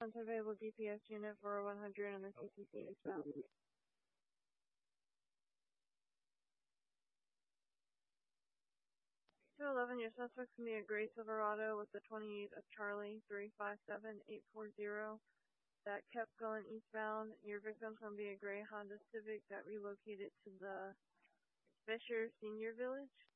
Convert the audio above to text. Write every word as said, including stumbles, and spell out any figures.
Unavailable D P S unit for one hundred and the C C C eastbound. two eleven, your suspect's gonna be a gray Silverado with the twenty-eight of Charlie three five seven eight four zero that kept going eastbound. Your victim's gonna be a gray Honda Civic that relocated to the Fisher Senior Village.